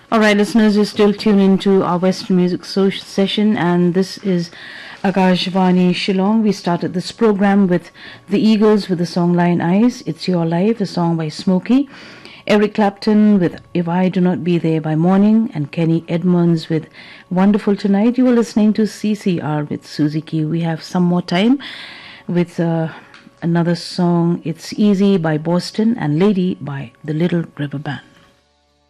All right, listeners, you're still tuned into our Western Music Session, and this is Akashvani Shillong. We started this program with the Eagles with the song Lion Eyes. It's Your Life, a song by Smokey. Eric Clapton with If I Do Not Be There by Morning, and Kenny Edmonds with Wonderful Tonight. You were listening to CCR with Susie Q. We have some more time with another song. It's Easy by Boston and Lady by the Little River Band.